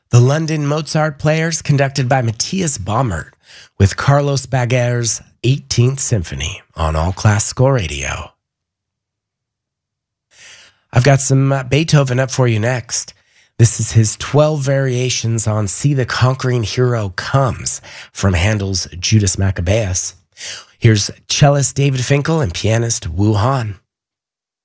The London Mozart Players, conducted by Matthias Baumert, with Carlos Baguer's 18th Symphony on All Classical Radio. I've got some Beethoven up for you next. This is his 12 variations on See the Conquering Hero Comes from Handel's Judas Maccabeus. Here's cellist David Finkel and pianist Wu Han.